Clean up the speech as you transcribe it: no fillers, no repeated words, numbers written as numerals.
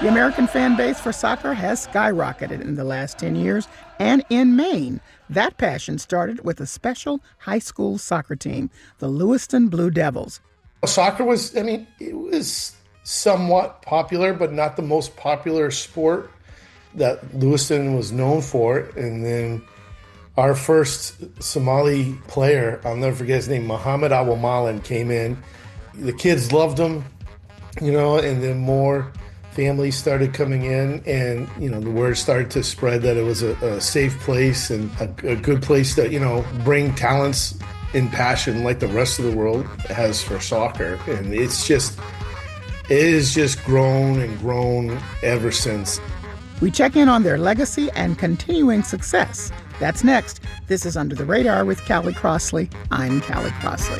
The American fan base for soccer has skyrocketed in the last 10 years, and in Maine, that passion started with a special high school soccer team, the Lewiston Blue Devils. Soccer was, it was somewhat popular, but not the most popular sport that Lewiston was known for. And then our first Somali player, I'll never forget his name, Muhammad Awamalan, came in. The kids loved him, and then more families started coming in, and the word started to spread that it was a safe place and a good place to bring talents and passion like the rest of the world has for soccer. And it has just grown and grown ever since. We check in on their legacy and continuing success. That's next. This is Under the Radar with Callie Crossley. I'm Callie Crossley.